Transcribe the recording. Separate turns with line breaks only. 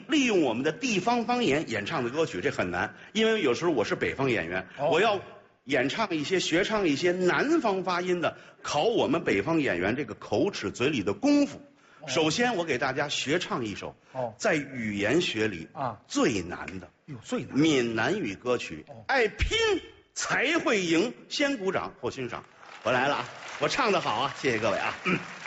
利用我们的地方方言演唱的歌曲，这很难，因为有时候我是北方演员，我要演唱一些、学唱一些南方发音的，考我们北方演员这个口齿嘴里的功夫。首先，我给大家学唱一首在语言学里最难的
最难
闽南语歌曲，爱拼才会赢，先鼓掌后欣赏。我来了啊，我唱得好啊，谢谢各位啊。